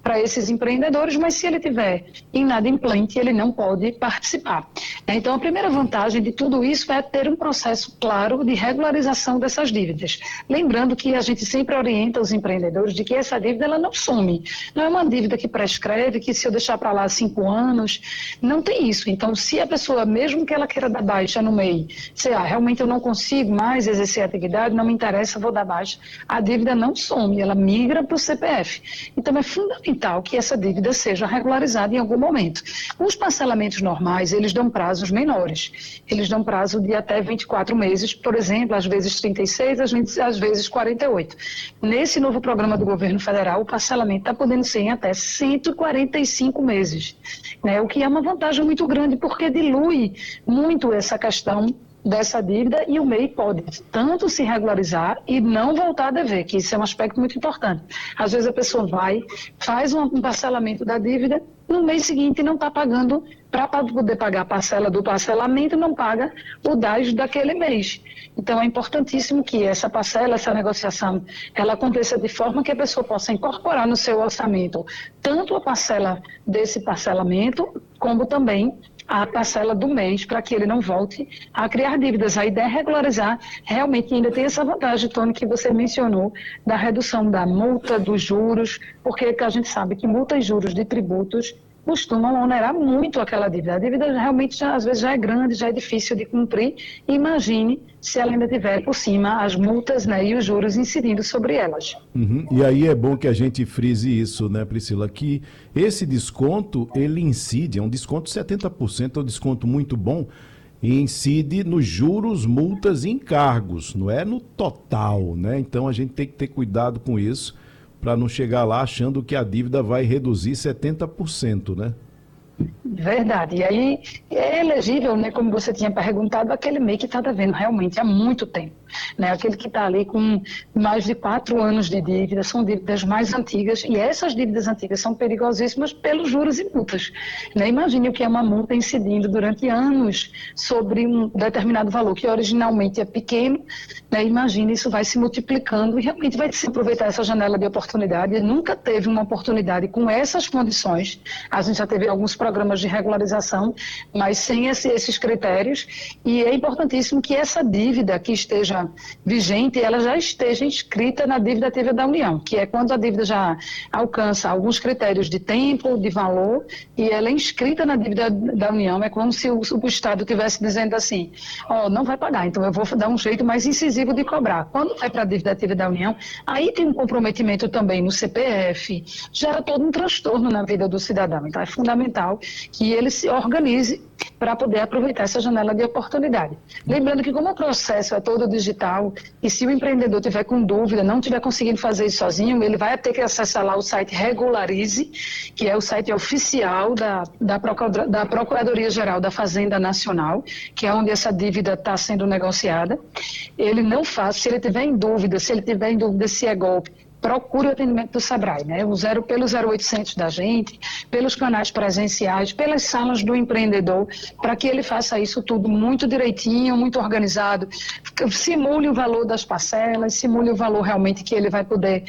para esses empreendedores, mas se ele tiver inadimplente, ele não pode participar. Então, a primeira vantagem de tudo isso é ter um processo claro de regularização dessas dívidas. Lembrando que a gente sempre orienta os empreendedores de que essa dívida ela não some. Não é uma dívida que prescreve, que se eu deixar para lá 5 anos, não tem isso. Então, se a pessoa, mesmo que ela queira dar baixa no MEI, se realmente eu não consigo mais exercer a atividade, não me interessa, vou dar baixa, a dívida não some, ela migra para o CPF. Então, é fundamental que essa dívida seja regularizada em algum momento. Os parcelamentos normais, eles dão prazos menores. Eles dão prazo de até 24 meses, por exemplo, às vezes 36, às vezes 48. Nesse novo programa do governo federal, o parcelamento está podendo ser em até 145 meses, né? O que é uma vantagem muito grande, porque dilui muito essa questão dessa dívida e o MEI pode tanto se regularizar e não voltar a dever, que isso é um aspecto muito importante. Às vezes a pessoa faz um parcelamento da dívida, no mês seguinte não está pagando, para poder pagar a parcela do parcelamento, não paga o DAS daquele mês. Então é importantíssimo que essa parcela, essa negociação, ela aconteça de forma que a pessoa possa incorporar no seu orçamento tanto a parcela desse parcelamento, como também a parcela do mês, para que ele não volte a criar dívidas. A ideia é regularizar, realmente ainda tem essa vantagem, Tony, que você mencionou, da redução da multa, dos juros, porque a gente sabe que multa e juros de tributos costumam onerar muito aquela dívida. A dívida realmente, às vezes, já é grande, já é difícil de cumprir. Imagine se ela ainda tiver por cima as multas, né, e os juros incidindo sobre elas. E aí é bom que a gente frise isso, né, Priscila, que esse desconto, ele incide, é um desconto de 70%, é um desconto muito bom, e incide nos juros, multas e encargos, não é no total, né? Então a gente tem que ter cuidado com isso, para não chegar lá achando que a dívida vai reduzir 70%, né? Verdade. E aí é elegível, né, como você tinha perguntado, aquele MEI que está devendo realmente há muito tempo, né? Aquele que está ali com mais de 4 anos de dívida, são dívidas mais antigas, e essas dívidas antigas são perigosíssimas pelos juros e multas, né? Imagine o que é uma multa incidindo durante anos sobre um determinado valor que originalmente é pequeno, né? Imagine, isso vai se multiplicando e realmente vai se aproveitar essa janela de oportunidade. Nunca teve uma oportunidade com essas condições. A gente já teve alguns programas de regularização, mas sem esses critérios, e é importantíssimo que essa dívida que esteja vigente, ela já esteja inscrita na dívida ativa da União, que é quando a dívida já alcança alguns critérios de tempo, de valor, e ela é inscrita na dívida da União. É como se o Estado estivesse dizendo assim, não vai pagar, então eu vou dar um jeito mais incisivo de cobrar. Quando vai para a dívida ativa da União, aí tem um comprometimento também no CPF, gera todo um transtorno na vida do cidadão. Então é fundamental que ele se organize para poder aproveitar essa janela de oportunidade. Lembrando que como o processo é todo digital, e se o empreendedor tiver com dúvida, não tiver conseguindo fazer isso sozinho, ele vai ter que acessar lá o site Regularize, que é o site oficial da Procuradoria-Geral da Fazenda Nacional, que é onde essa dívida está sendo negociada. Ele não faz, se ele tiver em dúvida se é golpe, procure o atendimento do Sebrae, né? Pelo 0800 da gente, pelos canais presenciais, pelas salas do empreendedor, para que ele faça isso tudo muito direitinho, muito organizado, simule o valor das parcelas, simule o valor realmente que ele vai poder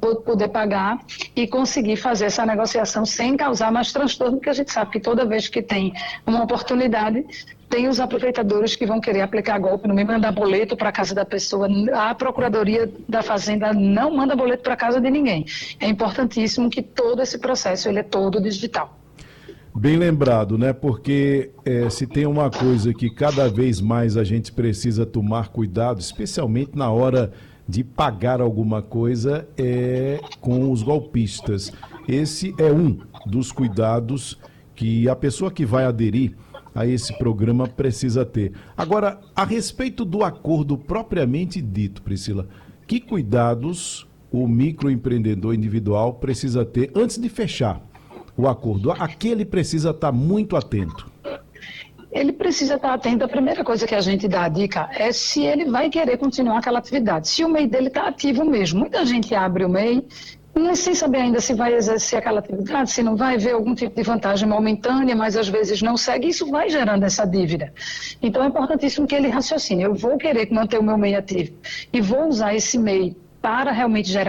pagar e conseguir fazer essa negociação sem causar mais transtorno, porque a gente sabe que toda vez que tem uma oportunidade, tem os aproveitadores que vão querer aplicar golpe, não me mandar boleto para a casa da pessoa. A Procuradoria da Fazenda não manda boleto para a casa de ninguém. É importantíssimo que todo esse processo ele é todo digital. Bem lembrado, né? Porque se tem uma coisa que cada vez mais a gente precisa tomar cuidado, especialmente na hora de pagar alguma coisa, é com os golpistas. Esse é um dos cuidados que a pessoa que vai aderir a esse programa precisa ter. Agora, a respeito do acordo propriamente dito, Priscila, que cuidados o microempreendedor individual precisa ter antes de fechar o acordo? A que ele precisa estar muito atento? Ele precisa estar atento. A primeira coisa que a gente dá a dica é se ele vai querer continuar aquela atividade, se o MEI dele está ativo mesmo. Muita gente abre o MEI sem saber ainda se vai exercer aquela atividade, se não vai ver algum tipo de vantagem momentânea, mas às vezes não segue, isso vai gerando essa dívida. Então é importantíssimo que ele raciocine, eu vou querer manter o meu MEI ativo e vou usar esse MEI para realmente gerar